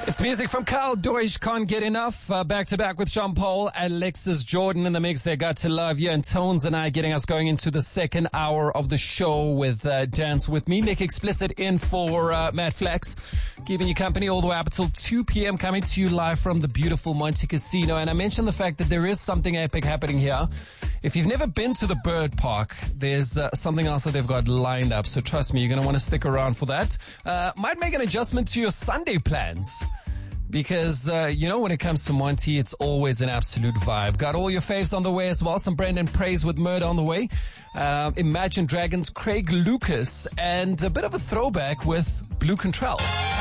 It's music from Kyle Deutsch, Can't Get Enough. Back to back with Sean Paul, Alexis Jordan in the mix. They got to love you, and Tones and I getting us going into the second hour of the show with Dance With Me. Nick Explicit in for Matt Flex, keeping you company all the way up until 2 p.m. coming to you live from the beautiful Monte Casino. And I mentioned the fact that there is something epic happening here. If you've never been to the Bird Park, there's something else that they've got lined up. So trust me, you're going to want to stick around for that. Might make an adjustment to your Sunday plans. Because, when it comes to Monty, it's always an absolute vibe. Got all your faves on the way as well. Some Brendan Praise with Murder on the way. Imagine Dragons, Craig Lucas, and a bit of a throwback with Blue Control.